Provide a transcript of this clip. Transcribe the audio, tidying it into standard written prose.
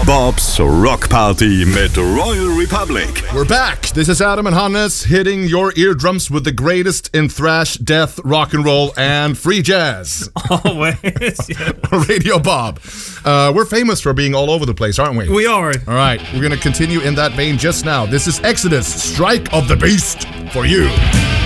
Bob's Rock Party mit Royal Republic. We're back. This is Adam and Hannes hitting your eardrums with the greatest in thrash, death, rock and roll, and free jazz. Always. Yeah. Radio Bob. We're famous for being all over the place, aren't we? We are. All right, we're going to continue in that vein just now. This is Exodus, Strike of the Beast, for you.